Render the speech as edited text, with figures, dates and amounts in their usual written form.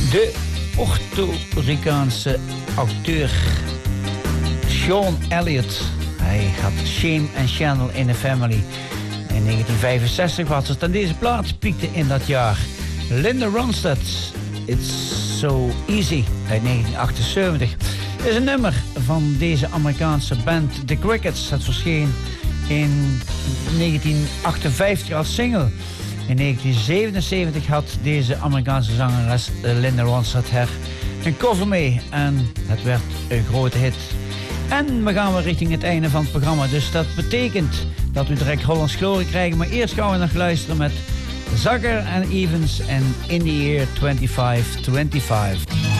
De Puerto-Ricaanse acteur Sean Elliott. Hij had Shane en Channel in the Family. In 1965 was het. En deze plaat piekte in dat jaar. Linda Ronstadt, It's So Easy, uit 1978. Is een nummer van deze Amerikaanse band The Crickets. Het verscheen in 1958 als single. In 1977 had deze Amerikaanse zangeres Linda Ronstadt een cover mee. En het werd een grote hit. En we gaan weer richting het einde van het programma. Dus dat betekent dat we direct Hollands Glorie krijgen. Maar eerst gaan we nog luisteren met Zacher en Evans en In the Year 2525.